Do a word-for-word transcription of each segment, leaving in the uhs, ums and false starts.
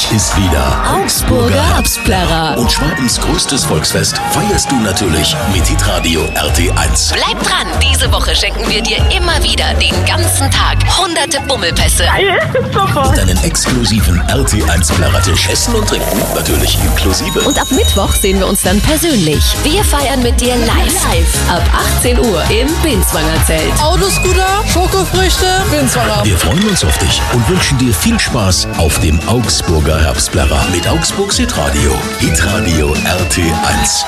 ist wieder Augsburger Herbstplärrer. Und Schwabens größtes Volksfest feierst du natürlich mit Hitradio R T eins. Bleib dran, diese Woche schenken wir dir immer wieder den ganzen Tag hunderte Bummelpässe. Und einen exklusiven R T eins Plärrertisch. Essen und Trinken natürlich inklusive. Und ab Mittwoch sehen wir uns dann persönlich. Wir feiern mit dir live. live. Ab achtzehn Uhr im Binswanger Zelt. Autoscooter, Schokofrüchte, Binswanger. Wir freuen uns auf dich und wünschen dir viel Spaß auf dem Augsburger Herbstplärrer mit Augsburgs Hitradio. Hitradio R T eins.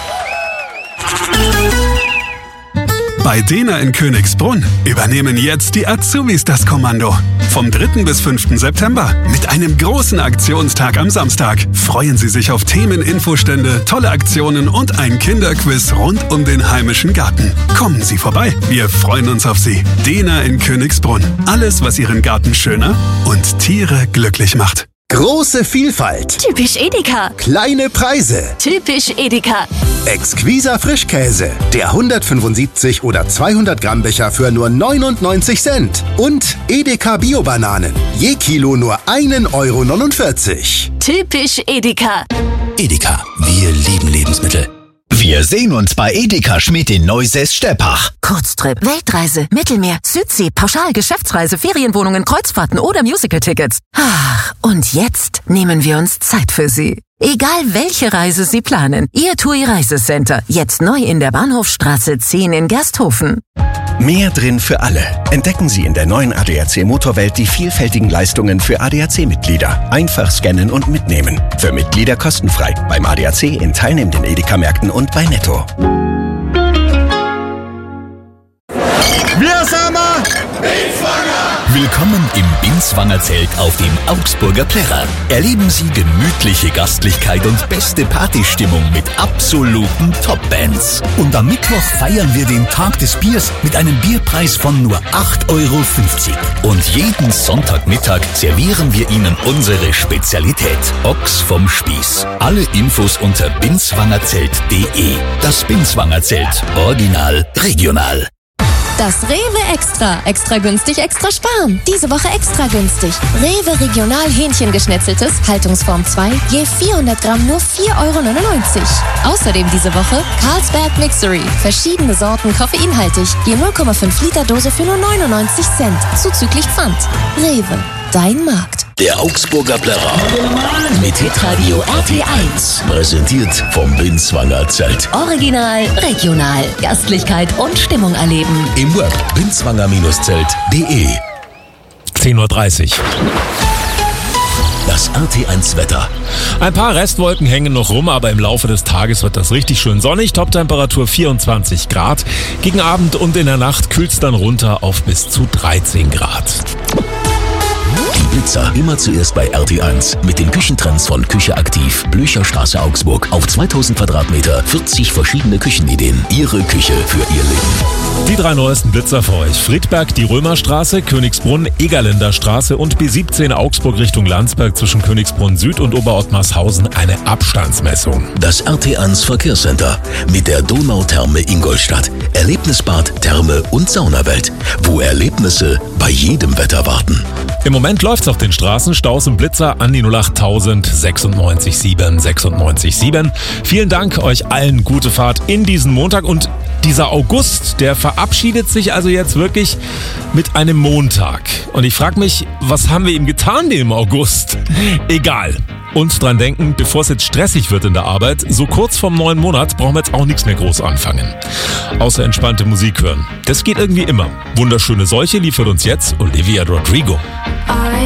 Bei Dena in Königsbrunn übernehmen jetzt die Azubis das Kommando. Vom dritten bis fünften September mit einem großen Aktionstag am Samstag freuen Sie sich auf Themen, Infostände, tolle Aktionen und ein Kinderquiz rund um den heimischen Garten. Kommen Sie vorbei, wir freuen uns auf Sie. Dena in Königsbrunn. Alles, was Ihren Garten schöner und Tiere glücklich macht. Große Vielfalt. Typisch Edeka. Kleine Preise. Typisch Edeka. Exquiser Frischkäse. Der hundertfünfundsiebzig oder zweihundert Gramm Becher für nur neunundneunzig Cent. Und Edeka Bio-Bananen. Je Kilo nur ein Euro neunundvierzig. Typisch Edeka. Edeka, wir lieben Lebensmittel. Wir sehen uns bei Edeka Schmidt in Neusäß-Steppach. Kurztrip, Weltreise, Mittelmeer, Südsee, Pauschal, Geschäftsreise, Ferienwohnungen, Kreuzfahrten oder Musical-Tickets. Ach, und jetzt nehmen wir uns Zeit für Sie. Egal welche Reise Sie planen, Ihr TUI Reisecenter, jetzt neu in der Bahnhofstraße zehn in Gersthofen. Mehr drin für alle. Entdecken Sie in der neuen A D A C Motorwelt die vielfältigen Leistungen für A D A C-Mitglieder. Einfach scannen und mitnehmen. Für Mitglieder kostenfrei. Beim A D A C in teilnehmenden Edeka-Märkten und bei Netto. Wir sind wir! Willkommen im Binswanger Zelt auf dem Augsburger Plärrer. Erleben Sie gemütliche Gastlichkeit und beste Partystimmung mit absoluten Top-Bands. Und am Mittwoch feiern wir den Tag des Biers mit einem Bierpreis von nur acht Euro fünfzig. Und jeden Sonntagmittag servieren wir Ihnen unsere Spezialität, Ochs vom Spieß. Alle Infos unter binswangerzelt punkt de. Das Binswanger Zelt. Original, regional. Das Rewe Extra. Extra günstig, extra sparen. Diese Woche extra günstig. Rewe Regional Hähnchengeschnetzeltes, Haltungsform zwei, je vierhundert Gramm nur vier Euro neunundneunzig. Außerdem diese Woche Carlsberg Mixery. Verschiedene Sorten koffeinhaltig, je null Komma fünf Liter Dose für nur neunundneunzig Cent. Zuzüglich Pfand. Rewe. Dein Markt. Der Augsburger Plärrer mit Hitradio R T eins. Präsentiert vom Binswanger Zelt. Original, regional, Gastlichkeit und Stimmung erleben. Im Web binswanger Zelt punkt de. zehn Uhr dreißig. Das R T eins Wetter. Ein paar Restwolken hängen noch rum, aber im Laufe des Tages wird das richtig schön sonnig. Toptemperatur vierundzwanzig Grad. Gegen Abend und in der Nacht kühlt's dann runter auf bis zu dreizehn Grad. Die Blitzer immer zuerst bei R T eins mit den Küchentrends von Küche aktiv. Blücherstraße Augsburg. Auf zweitausend Quadratmeter, vierzig verschiedene Küchenideen. Ihre Küche für Ihr Leben. Die drei neuesten Blitzer für euch. Friedberg, die Römerstraße, Königsbrunn, Egerländer Straße und B siebzehn Augsburg Richtung Landsberg zwischen Königsbrunn Süd und Oberottmarshausen eine Abstandsmessung. Das R T eins Verkehrscenter mit der Donautherme Ingolstadt. Erlebnisbad, Therme und Saunawelt. Wo Erlebnisse bei jedem Wetter warten. Im Moment läuft's auf den Straßen. Staus und Blitzer an die null acht tausend sechsundneunzig sieben sechsundneunzig sieben. Vielen Dank euch allen. Gute Fahrt in diesen Montag. Und dieser August, der verabschiedet sich also jetzt wirklich mit einem Montag. Und ich frage mich, was haben wir ihm getan dem August? Egal. Und dran denken, bevor es jetzt stressig wird in der Arbeit, so kurz vorm neuen Monat brauchen wir jetzt auch nichts mehr groß anfangen. Außer entspannte Musik hören. Das geht irgendwie immer. Wunderschöne Seuche liefert uns jetzt Olivia Rodrigo.